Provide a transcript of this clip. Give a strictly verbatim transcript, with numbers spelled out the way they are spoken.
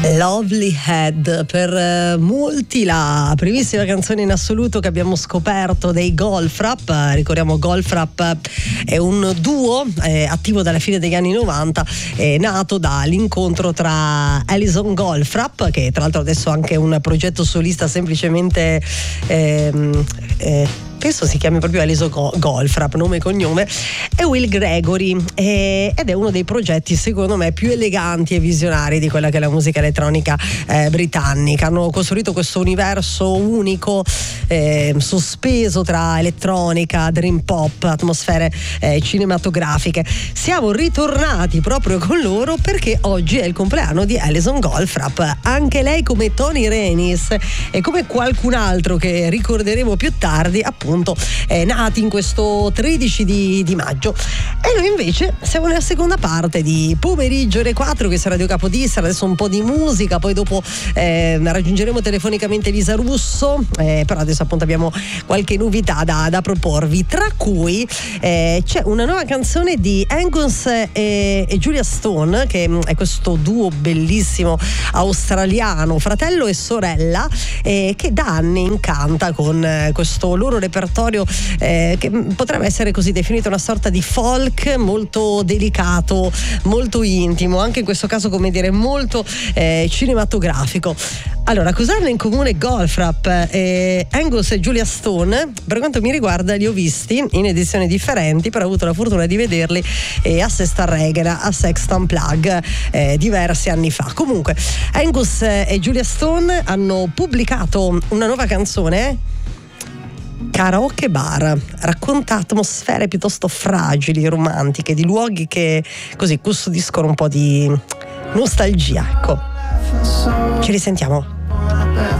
Lovely Head, per eh, molti la primissima canzone in assoluto che abbiamo scoperto dei Goldfrapp. Ricordiamo, Goldfrapp è un duo eh, attivo dalla fine degli anni novanta, eh, nato dall'incontro tra Alison Goldfrapp, che tra l'altro adesso ha anche un progetto solista semplicemente ehm, eh, penso si chiami proprio Alison Goldfrapp, nome e cognome, e Will Gregory, e, ed è uno dei progetti secondo me più eleganti e visionari di quella che è la musica elettronica eh, britannica. Hanno costruito questo universo unico, eh, sospeso tra elettronica, dream pop, atmosfere eh, cinematografiche. Siamo ritornati proprio con loro perché oggi è il compleanno di Alison Goldfrapp, anche lei come Tony Renis e come qualcun altro che ricorderemo più tardi, appunto eh, nati in questo tredici di, di maggio. E noi invece siamo nella seconda parte di Pomeriggio Ore quattro, che sarà Radio Capodistria. Adesso un po' di musica, poi dopo eh, raggiungeremo telefonicamente Lisa Russo, eh, però adesso appunto abbiamo qualche novità da, da proporvi, tra cui eh, c'è una nuova canzone di Angus e, e Julia Stone, che è questo duo bellissimo australiano, fratello e sorella, eh, che da anni incanta con eh, questo loro repertorio eh, che potrebbe essere così definito una sorta di folk molto delicato, molto intimo, anche in questo caso come dire molto eh, cinematografico. Allora, cosa hanno in comune Goldfrapp e Angus e Julia Stone? Per quanto mi riguarda li ho visti in edizioni differenti, però ho avuto la fortuna di vederli eh, a Sesta Regera, a Sexton Plug eh, diversi anni fa. Comunque Angus e Julia Stone hanno pubblicato una nuova canzone, Karaoke Bar, racconta atmosfere piuttosto fragili, romantiche, di luoghi che così custodiscono un po' di nostalgia, ecco. Ci risentiamo.